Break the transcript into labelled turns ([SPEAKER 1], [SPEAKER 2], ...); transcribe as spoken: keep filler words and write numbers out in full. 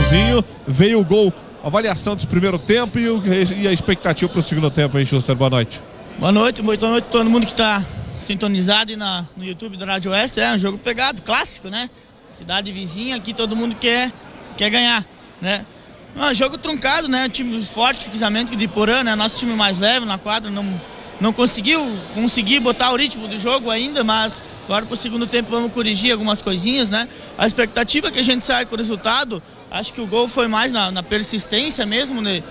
[SPEAKER 1] finalzinho, veio o gol. Avaliação do primeiro tempo e, o, e a expectativa para o segundo tempo, hein, Schuster? Boa noite.
[SPEAKER 2] Boa noite, boa noite a todo mundo que está sintonizado aí na, no YouTube da Rádio Oeste. É um jogo pegado, clássico, né? Cidade vizinha, aqui todo mundo quer, quer ganhar, né? É um jogo truncado, né? Um time forte, fisicamente, de Porã, né? Nosso time mais leve na quadra, não, não conseguiu conseguir botar o ritmo do jogo ainda, mas agora pro segundo tempo vamos corrigir algumas coisinhas, né? A expectativa é que a gente saia com o resultado. Acho que o gol foi mais na, na persistência mesmo, né?